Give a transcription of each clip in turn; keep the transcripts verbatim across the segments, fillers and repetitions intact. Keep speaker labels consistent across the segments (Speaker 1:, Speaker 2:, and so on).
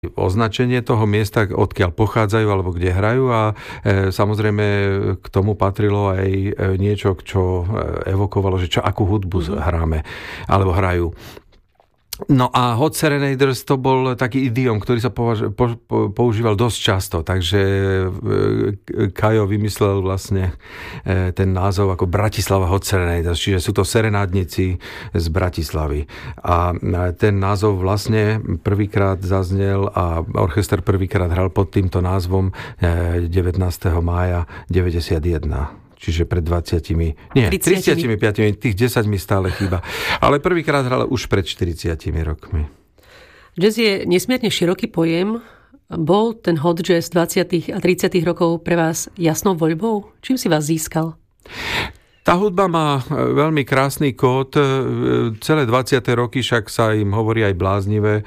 Speaker 1: označenie toho miesta, odkiaľ pochádzajú alebo kde hrajú a e, samozrejme k tomu patrilo aj niečo, čo evokovalo, že čo, akú hudbu mm-hmm. hráme alebo hrajú. No a Hot Serenaders to bol taký idiom, ktorý sa považ- po- po- používal dosť často, takže Kajo vymyslel vlastne ten názov ako Bratislava Hot Serenaders, čiže sú to serenádnici z Bratislavy. A ten názov vlastne prvýkrát zaznel a orchester prvýkrát hral pod týmto názvom devätnásteho mája deväťdesiatjeden. Čiže pred dvadsiatimi, nie, tridsiatimi piatimi, tých desať mi stále chýba. Ale prvýkrát hrala už pred štyridsiatimi rokmi.
Speaker 2: Jazz je nesmierne široký pojem. Bol ten hot jazz dvadsiatych a tridsiatych rokov pre vás jasnou voľbou? Čím si vás získal?
Speaker 1: Tá hudba má veľmi krásny kód. Celé dvadsiate roky však sa im hovorí aj bláznivé.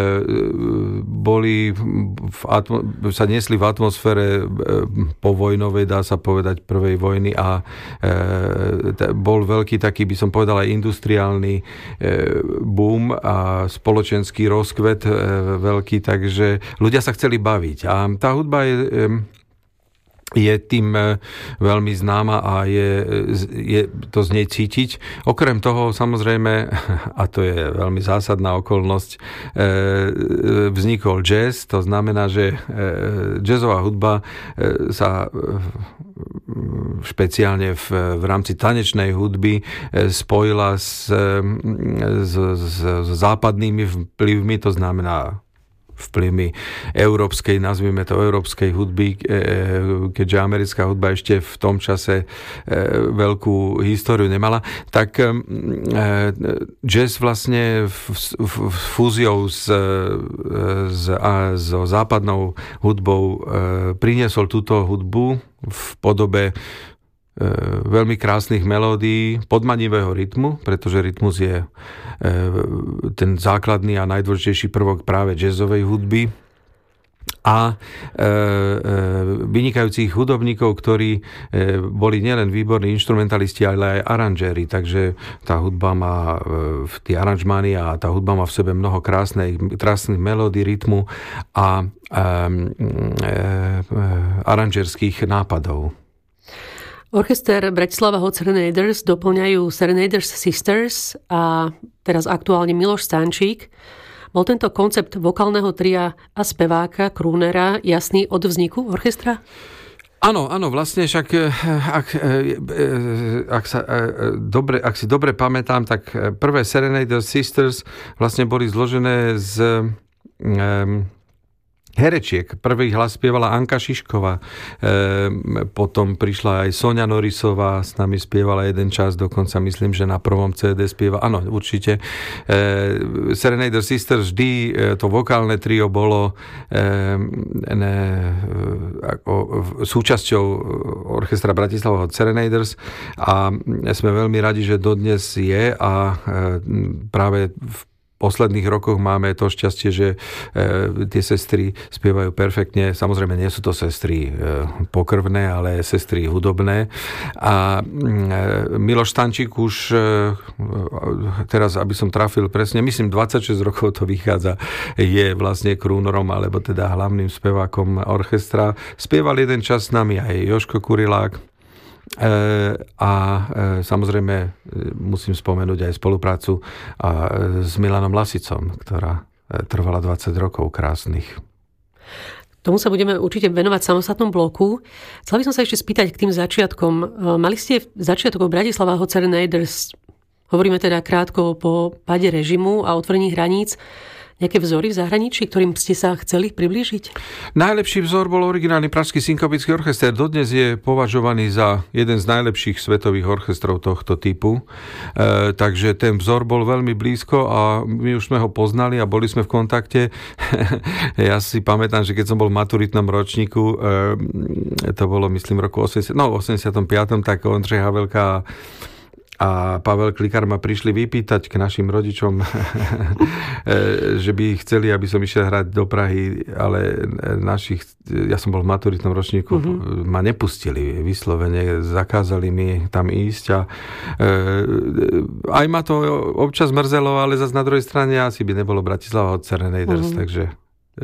Speaker 1: Boli v atmo- sa niesli v atmosfére povojnovej, dá sa povedať, prvej vojny a bol veľký taký, by som povedal, aj industriálny boom a spoločenský rozkvet veľký, takže ľudia sa chceli baviť. A tá hudba je je tým veľmi známa a je, je to z nej cítiť. Okrem toho, samozrejme, a to je veľmi zásadná okolnosť, vznikol jazz, to znamená, že jazzová hudba sa špeciálne v, v rámci tanečnej hudby spojila s, s, s, s západnými vplyvmi, to znamená vplyvmi európskej, nazvime to európskej hudby, keďže americká hudba ešte v tom čase veľkú históriu nemala, tak jazz vlastne fúziou s, s, s západnou hudbou priniesol túto hudbu v podobe veľmi krásnych melódií, podmanivého rytmu, pretože rytmus je ten základný a najdôležitejší prvok práve jazzovej hudby a vynikajúcich hudobníkov, ktorí boli nielen výborní inštrumentalisti, ale aj aranžéri, takže tá hudba má tie aranžmány a tá hudba má v sebe mnoho krásnych, krásnych melódií, rytmu a aranžérských nápadov.
Speaker 2: Orchester Bratislava Hot Serenaders doplňajú Serenaders Sisters a teraz aktuálne Miloš Stančík. Bol tento koncept vokálneho tria a speváka, krúnera jasný od vzniku orchestra?
Speaker 1: Áno, áno, vlastne však ak, ak, sa, dobre, ak si dobre pamätám, tak prvé Serenaders Sisters vlastne boli zložené z um, herečiek. Prvý hlas spievala Anka Šišková, e, potom prišla aj Soňa Norisová, s nami spievala jeden čas, dokonca myslím, že na prvom cé dé spieva, áno, určite. E, Serenade Sisters vždy, e, to vokálne trio bolo e, ne, ako, súčasťou orchestra Bratislava Hot Serenaders a sme veľmi radi, že dodnes je a e, práve v posledných rokoch máme to šťastie, že e, tie sestry spievajú perfektne. Samozrejme, nie sú to sestry e, pokrvné, ale sestry hudobné. A e, Miloš Stančík už e, teraz, aby som trafil presne, myslím dvadsaťšesť rokov to vychádza, je vlastne krúnorom, alebo teda hlavným spevákom orchestra. Spieval jeden čas s nami aj Jožko Kurilák. E, a e, samozrejme musím spomenúť aj spoluprácu a, s Milanom Lasicom, ktorá trvala dvadsať rokov krásnych.
Speaker 2: Tomu sa budeme určite venovať v samostatnom bloku. Chcela by som sa ešte spýtať k tým začiatkom. Mali ste začiatok Bratislava Hot Serenaders, hovoríme teda krátko po páde režimu a otvorení hraníc, nejaké vzory v zahraničí, ktorým ste sa chceli priblížiť?
Speaker 1: Najlepší vzor bol originálny pražský synkopický orchester. Dodnes je považovaný za jeden z najlepších svetových orchestrov tohto typu. E, takže ten vzor bol veľmi blízko a my už sme ho poznali a boli sme v kontakte. Ja si pamätám, že keď som bol v maturitnom ročníku, e, to bolo myslím v roku osemdesiat, no, osemdesiatom piatom, tak Ondřej Havelka a Pavel Klikár ma prišli vypýtať k našim rodičom, že by chceli, aby som išiel hrať do Prahy, ale našich, ja som bol v maturitnom ročníku, mm-hmm. ma nepustili vyslovene, zakázali mi tam ísť a e, aj ma to občas mrzelo, ale zase na druhej strane asi by nebolo Bratislava Hot Serenaders, mm-hmm. takže